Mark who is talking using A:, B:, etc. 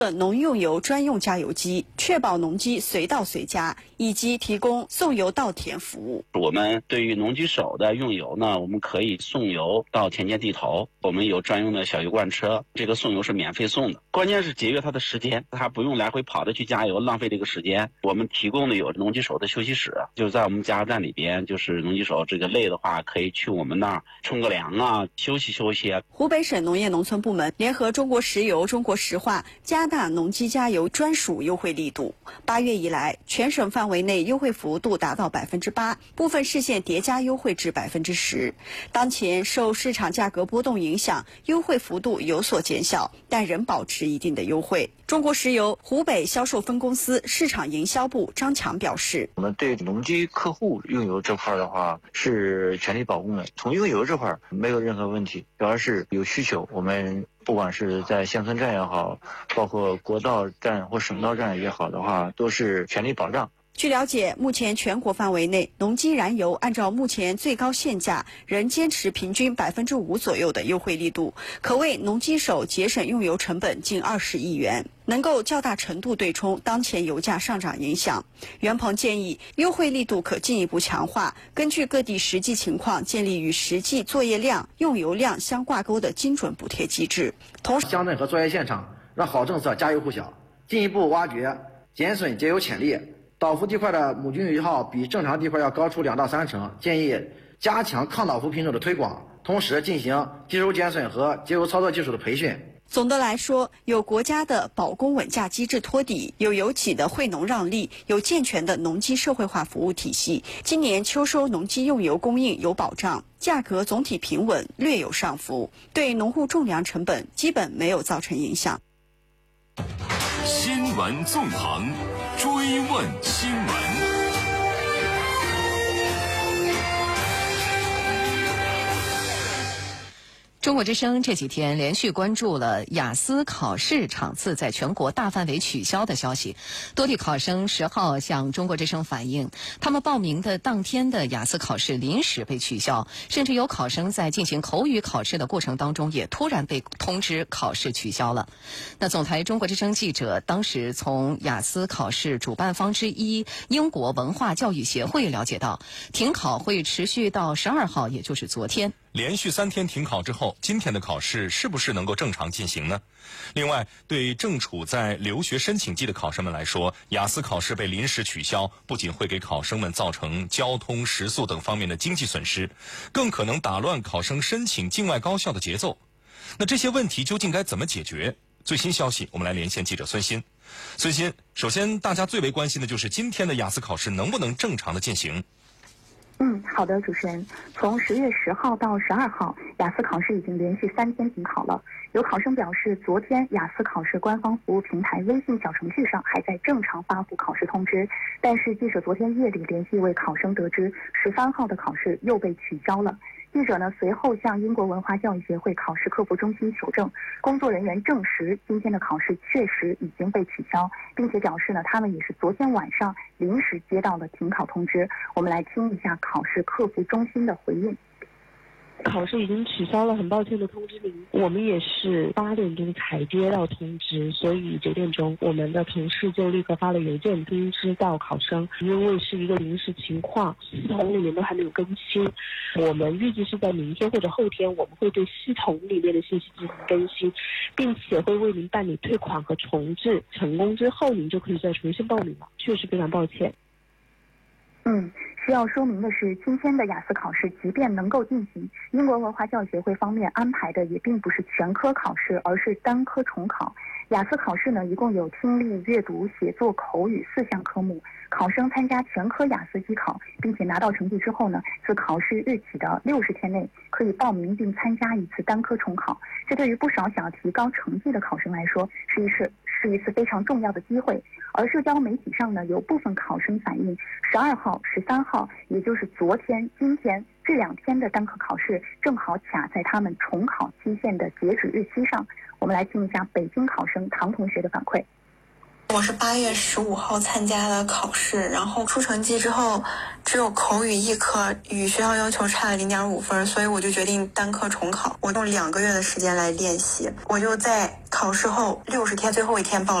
A: 农用油专用加油机，确保农机随到随加，以及提供送油到田服务。
B: 我们对于农机手的用油呢，我们可以送油到田间地头，我们有专用的小油罐车，这个送油是免费送的。关键是节约它的时间，它不用来回跑着去加油，浪费这个时间。我们提供的有农机手的休息室，就是在我们加油站里边，就是农机手这个累的话，可以去我们那儿冲个凉啊，休息休息啊。
A: 湖北省农业农村部门联合中国石油、中国石化加大农机加油专属优惠力度。8月以来，全省范围内优惠幅度达到8%，部分市县叠加优惠至10%。当前受市场价格波动影响，优惠幅度有所减小，但仍保持一定的优惠。中国石油湖北销售分公司市场营销部张强表示，
C: 我们对农机客户用油这块的话是全力保供的，从用油这块没有任何问题，主要是有需求，我们不管是在乡村站也好，包括国道站或省道站也好的话，都是全力保障。
A: 据了解，目前全国范围内农机燃油按照目前最高限价，仍坚持平均5%左右的优惠力度，可为农机手节省用油成本近20亿元，能够较大程度对冲当前油价上涨影响。袁鹏建议，优惠力度可进一步强化，根据各地实际情况，建立与实际作业量、用油量相挂钩的精准补贴机制。
D: 同时，乡镇和作业现场让好政策家喻户晓，进一步挖掘减损节油潜力。倒伏地块的亩均油耗比正常地块要高出2到3成，建议加强抗倒伏品种的推广，同时进行机油减损和节油操作技术的培训。
A: 总的来说，有国家的保供稳价机制托底，有油企的惠农让利，有健全的农机社会化服务体系。今年秋收农机用油供应有保障，价格总体平稳，略有上浮，对农户种粮成本基本没有造成影响。
E: 新闻纵横，追问新闻。
F: 中国之声这几天连续关注了雅思考试场次在全国大范围取消的消息。多地考生10号向中国之声反映，他们报名的当天的雅思考试临时被取消，甚至有考生在进行口语考试的过程当中也突然被通知考试取消了。那总台中国之声记者当时从雅思考试主办方之一英国文化教育协会了解到，停考会持续到12号，也就是昨天。
G: 连续3天停考之后，今天的考试是不是能够正常进行呢？另外，对正处在留学申请季的考生们来说，雅思考试被临时取消，不仅会给考生们造成交通、食宿等方面的经济损失，更可能打乱考生申请境外高校的节奏。那这些问题究竟该怎么解决？最新消息，我们来连线记者孙鑫。孙鑫，首先大家最为关心的就是今天的雅思考试能不能正常的进行？
H: 好的，主持人。从10月10号到12号，雅思考试已经连续3天停考了。有考生表示，昨天雅思考试官方服务平台微信小程序上还在正常发布考试通知，但是记者昨天夜里联系一位考生得知，13号的考试又被取消了。记者呢随后向英国文化教育协会考试客服中心求证，工作人员证实今天的考试确实已经被取消，并且表示呢他们也是昨天晚上临时接到了停考通知。我们来听一下考试客服中心的回应。
I: 考试已经取消了，很抱歉的通知您。我们也是8点钟才接到通知，所以9点钟我们的同事就立刻发了邮件通知到考生，因为是一个临时情况，系统里面都还没有更新。我们预计是在明天或者后天，我们会对系统里面的信息进行更新，并且会为您办理退款和重置，成功之后您就可以再重新报名了。确实非常抱歉。
H: 需要说明的是，今天的雅思考试即便能够进行，英国文化教育协会方面安排的也并不是全科考试，而是单科重考。雅思考试呢，一共有听力、阅读、写作、口语4项科目。考生参加全科雅思机考，并且拿到成绩之后呢，自考试日起的60天内可以报名并参加一次单科重考。这对于不少想要提高成绩的考生来说，是一次非常重要的机会。而社交媒体上呢，有部分考生反映，12号、13号，也就是昨天、今天这2天的单科考试，正好卡在他们重考期限的截止日期上。我们来听一下北京考生唐同学的反馈。
J: 我是8月15号参加的考试，然后出成绩之后只有口语一科与学校要求差了0.5分，所以我就决定单科重考。我用2个月的时间来练习，我就在考试后60天最后一天报